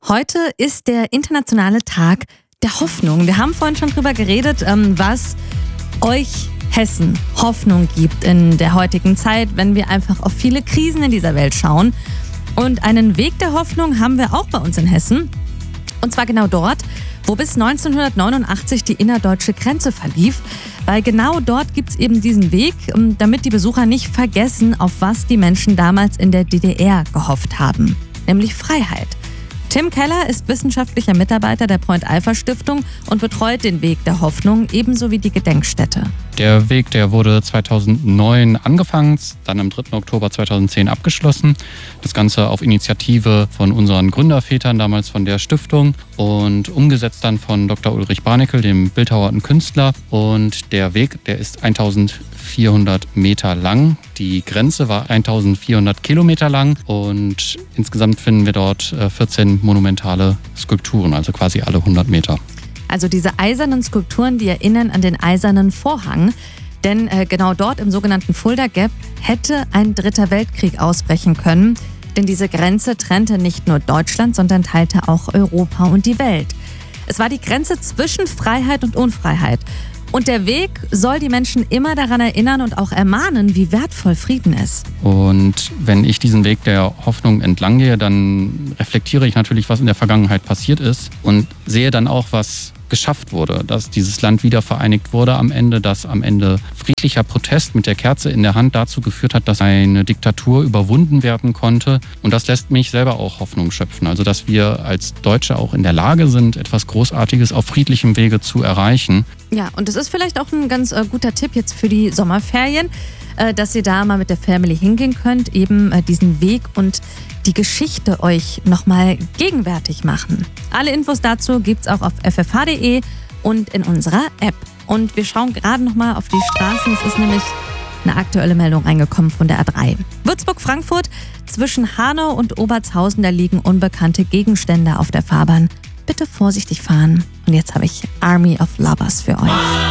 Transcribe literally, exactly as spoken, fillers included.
Heute ist der internationale Tag der Hoffnung. Wir haben vorhin schon drüber geredet, was euch Hessen Hoffnung gibt in der heutigen Zeit, wenn wir einfach auf viele Krisen in dieser Welt schauen. Und einen Weg der Hoffnung haben wir auch bei uns in Hessen. Und zwar genau dort, wo bis neunzehnhundertneunundachtzig die innerdeutsche Grenze verlief. Weil genau dort gibt es eben diesen Weg, damit die Besucher nicht vergessen, auf was die Menschen damals in der D D R gehofft haben. Nämlich Freiheit. Tim Keller ist wissenschaftlicher Mitarbeiter der Point-Alpha-Stiftung und betreut den Weg der Hoffnung, ebenso wie die Gedenkstätte. Der Weg, der wurde zweitausendneun angefangen, dann am dritten Oktober zweitausendzehn abgeschlossen. Das Ganze auf Initiative von unseren Gründervätern, damals von der Stiftung, und umgesetzt dann von Doktor Ulrich Barnickel, dem Bildhauer und Künstler. Und der Weg, der ist eintausendvierhundert Meter lang. Die Grenze war eintausendvierhundert Kilometer lang und insgesamt finden wir dort vierzehn monumentale Skulpturen, also quasi alle hundert Meter. Also diese eisernen Skulpturen, die erinnern an den eisernen Vorhang. Denn äh, genau dort im sogenannten Fulda Gap hätte ein dritter Weltkrieg ausbrechen können. Denn diese Grenze trennte nicht nur Deutschland, sondern teilte auch Europa und die Welt. Es war die Grenze zwischen Freiheit und Unfreiheit. Und der Weg soll die Menschen immer daran erinnern und auch ermahnen, wie wertvoll Frieden ist. Und wenn ich diesen Weg der Hoffnung entlang gehe, dann reflektiere ich natürlich, was in der Vergangenheit passiert ist und sehe dann auch, was geschafft wurde, dass dieses Land wieder vereinigt wurde am Ende, dass am Ende friedlicher Protest mit der Kerze in der Hand dazu geführt hat, dass eine Diktatur überwunden werden konnte. Und das lässt mich selber auch Hoffnung schöpfen. Also dass wir als Deutsche auch in der Lage sind, etwas Großartiges auf friedlichem Wege zu erreichen. Ja, und das ist vielleicht auch ein ganz äh, guter Tipp jetzt für die Sommerferien, äh, dass ihr da mal mit der Family hingehen könnt, eben äh, diesen Weg und die Geschichte euch nochmal gegenwärtig machen. Alle Infos dazu gibt's auch auf f f h punkt d e und in unserer App. Und wir schauen gerade nochmal auf die Straßen. Es ist nämlich eine aktuelle Meldung reingekommen von der A drei. Würzburg-Frankfurt, zwischen Hanau und Obertshausen, da liegen unbekannte Gegenstände auf der Fahrbahn. Bitte vorsichtig fahren. Und jetzt habe ich Army of Lovers für euch.